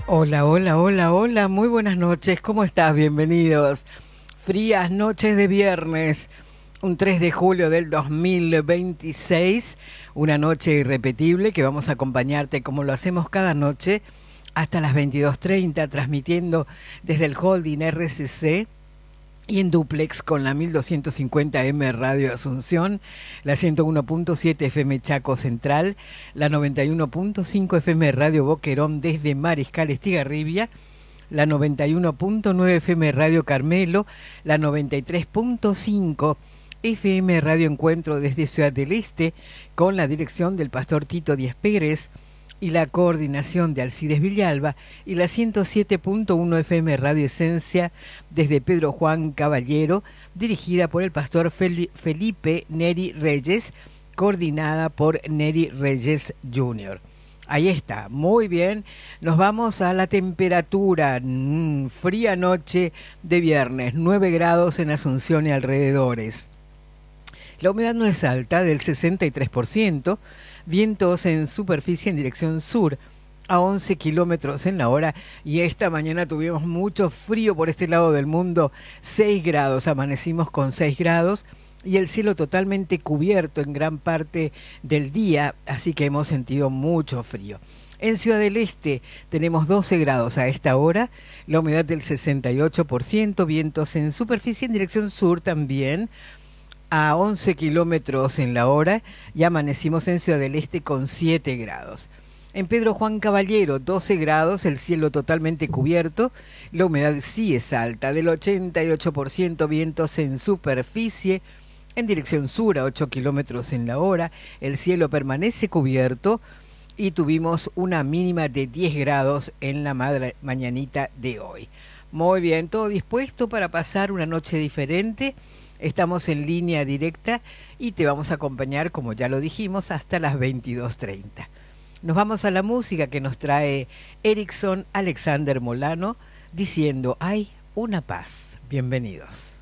Hola, hola, hola, hola, muy buenas noches, ¿cómo estás? Bienvenidos. Frías noches de viernes, un 3 de julio del 2026, una noche irrepetible que vamos a acompañarte como lo hacemos cada noche hasta las 22:30, transmitiendo desde el Holding RCC y en duplex con la 1250M Radio Asunción, la 101.7 FM Chaco Central, la 91.5 FM Radio Boquerón desde Mariscal Estigarribia, la 91.9 FM Radio Carmelo, la 93.5 FM Radio Encuentro desde Ciudad del Este, con la dirección del pastor Tito Díaz Pérez y la coordinación de Alcides Villalba, y la 107.1 FM Radio Esencia desde Pedro Juan Caballero, dirigida por el pastor Felipe Neri Reyes, coordinada por Neri Reyes Jr. Ahí está, muy bien. Nos vamos a la temperatura. Fría noche de viernes, 9 grados en Asunción y alrededores. La humedad no es alta, del 63%, vientos en superficie en dirección sur a 11 kilómetros en la hora, y esta mañana tuvimos mucho frío por este lado del mundo, 6 grados, amanecimos con 6 grados y el cielo totalmente cubierto en gran parte del día, así que hemos sentido mucho frío. En Ciudad del Este tenemos 12 grados a esta hora, la humedad del 68%, vientos en superficie en dirección sur también, a 11 kilómetros en la hora, y amanecimos en Ciudad del Este con 7 grados. En Pedro Juan Caballero, 12 grados, el cielo totalmente cubierto, la humedad sí es alta, del 88%, vientos en superficie, en dirección sur a 8 kilómetros en la hora, el cielo permanece cubierto y tuvimos una mínima de 10 grados en la mañanita de hoy. Muy bien, todo dispuesto para pasar una noche diferente. Estamos en línea directa y te vamos a acompañar, como ya lo dijimos, hasta las 22:30. Nos vamos a la música que nos trae Erickson Alexander Molano, diciendo: hay una paz. Bienvenidos.